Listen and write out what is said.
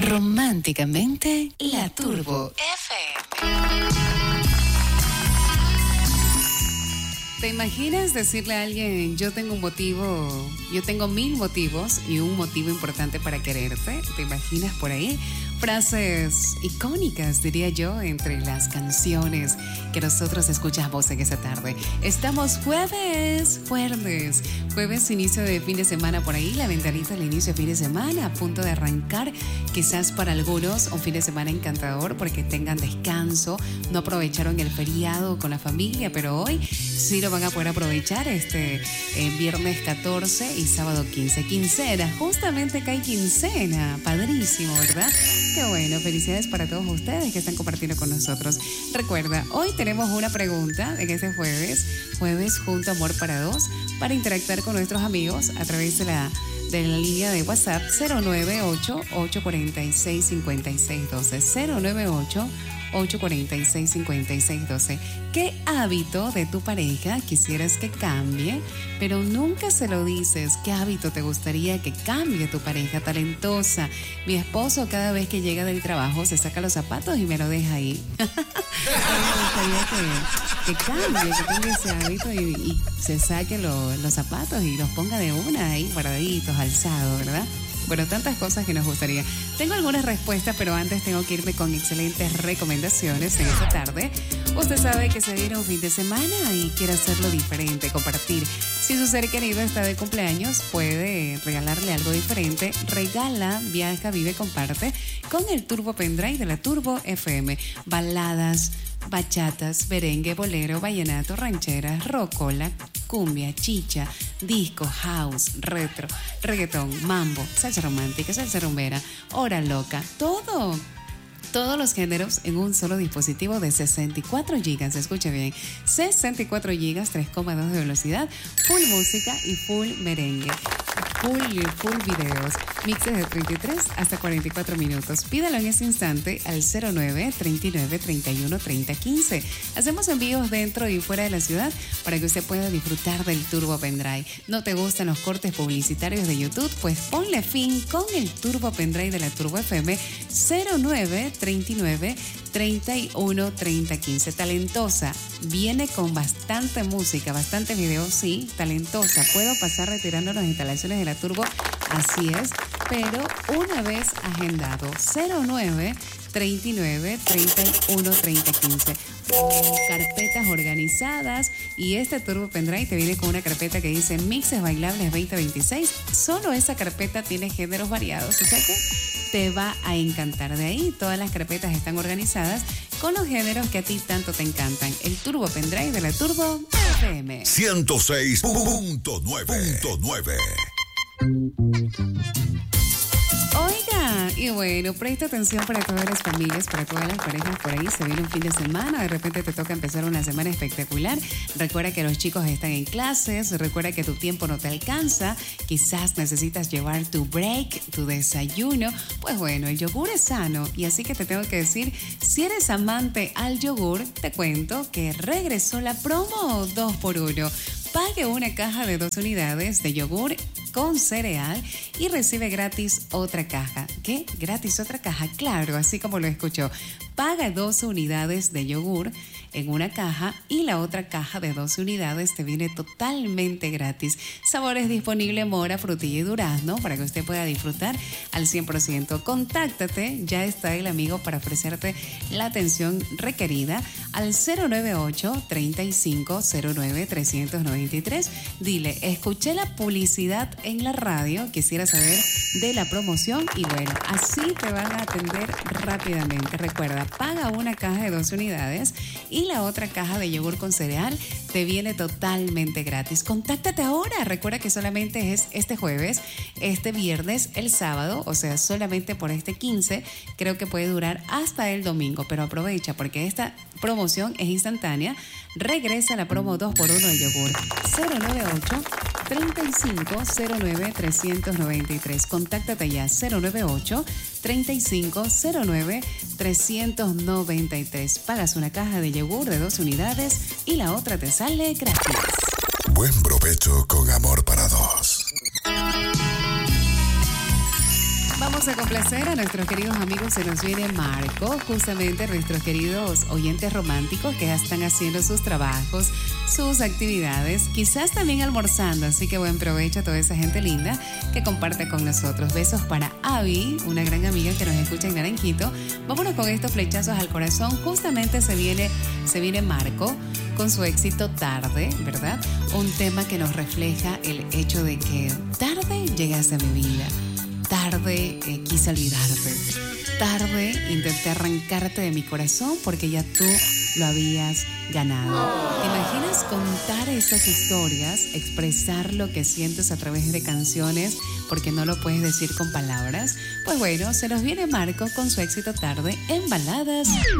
Románticamente La Turbo FM. ¿Te imaginas decirle a alguien, yo tengo 1000 motivos y un motivo importante para quererte? ¿Te imaginas por ahí? Frases icónicas, diría yo, entre las canciones que nosotros escuchamos en esa tarde. Estamos jueves, inicio de fin de semana por ahí, la ventanita del inicio de fin de semana, a punto de arrancar, quizás para algunos un fin de semana encantador porque tengan descanso, no aprovecharon el feriado con la familia, pero hoy sí lo van a poder aprovechar viernes 14 y sábado 15, quincena, justamente cae quincena, padrísimo, ¿verdad? Qué bueno, felicidades para todos ustedes que están compartiendo con nosotros. Recuerda, hoy tenemos una pregunta en este jueves junto Amor para Dos, para interactuar con nuestros amigos a través de la línea de WhatsApp 098-846-5612. 098-846-5612. ¿Qué hábito de tu pareja quisieras que cambie, pero nunca se lo dices? ¿Qué hábito te gustaría que cambie tu pareja talentosa? Mi esposo cada vez que llega del trabajo se saca los zapatos y me lo deja ahí. A mí me gustaría que cambie ese hábito y se saque los zapatos y los ponga de una ahí guardaditos, alzados, ¿verdad? Bueno, tantas cosas que nos gustaría. Tengo algunas respuestas, pero antes tengo que irme con excelentes recomendaciones en esta tarde. Usted sabe que se viene un fin de semana y quiere hacerlo diferente, compartir. Si su ser querido está de cumpleaños, puede regalarle algo diferente. Regala, viaja, vive, comparte con el Turbo Pendrive de la Turbo FM. Baladas, bachatas, merengue, bolero, vallenato, rancheras, rocola, cumbia, chicha, disco, house, retro, reggaetón, mambo, salsa romántica, salsa rumbera, hora loca, todos los géneros en un solo dispositivo de 64 GB. Escuche bien, 64 GB, 3,2 de velocidad, full música y full merengue. Full videos, mixes de 33 hasta 44 minutos. Pídalo en este instante al 09-39-31-30-15. Hacemos envíos dentro y fuera de la ciudad para que usted pueda disfrutar del Turbo Pendrive. ¿No te gustan los cortes publicitarios de YouTube? Pues ponle fin con el Turbo Pendrive de la Turbo FM 09-39-31-30-15. Talentosa, viene con bastante música, bastante video, sí, talentosa. Puedo pasar retirando las instalaciones de la Turbo, así es, pero una vez agendado, 09-39-31-30-15. Carpetas organizadas, y este Turbo Pendrive te viene con una carpeta que dice Mixes Bailables 2026. Solo esa carpeta tiene géneros variados, o sea que te va a encantar. De ahí todas las carpetas están organizadas con los géneros que a ti tanto te encantan. El Turbo Pendrive de la Turbo FM 106.9. Oiga, y bueno, presta atención para todas las familias, para todas las parejas por ahí. Se viene un fin de semana, de repente te toca empezar una semana espectacular. Recuerda que los chicos están en clases, recuerda que tu tiempo no te alcanza, quizás necesitas llevar tu break, tu desayuno. Pues bueno, el yogur es sano, y así que te tengo que decir, si eres amante al yogur, te cuento que regresó la promo 2x1. Pague una caja de 2 unidades de yogur con cereal y recibe gratis otra caja. ¿Qué? ¿Gratis otra caja? Claro, así como lo escuchó. Paga 12 unidades de yogur en una caja y la otra caja de 12 unidades te viene totalmente gratis. Sabores disponibles: mora, frutilla y durazno, para que usted pueda disfrutar al 100%. Contáctate, ya está el amigo para ofrecerte la atención requerida al 098-3509-393. Dile, escuché la publicidad en la radio, quisiera saber de la promoción, y bueno, así te van a atender rápidamente. Recuerda, paga una caja de 12 unidades y la otra caja de yogur con cereal te viene totalmente gratis. Contáctate ahora. Recuerda que solamente es este jueves, este viernes, el sábado, o sea, solamente por este 15. Creo que puede durar hasta el domingo, pero aprovecha porque esta promoción es instantánea. Regresa la promo 2x1 de yogur. 098-3509-393. Contáctate ya, 098-3509-393. Pagas una caja de yogur de 2 unidades y la otra te sale gratis. Buen provecho con Amor para Dos. Vamos a complacer a nuestros queridos amigos. Se nos viene Marco, justamente nuestros queridos oyentes románticos que ya están haciendo sus trabajos, sus actividades, quizás también almorzando. Así que buen provecho a toda esa gente linda que comparte con nosotros. Besos para Abby, una gran amiga que nos escucha en Naranjito. Vámonos con estos flechazos al corazón. Justamente se viene Marco con su éxito Tarde, ¿verdad? Un tema que nos refleja el hecho de que tarde llegaste a mi vida. Tarde quise olvidarte. Tarde intenté arrancarte de mi corazón porque ya tú lo habías ganado. ¿Te imaginas contar esas historias, expresar lo que sientes a través de canciones porque no lo puedes decir con palabras? Pues bueno, se nos viene Marco con su éxito Tarde en Baladas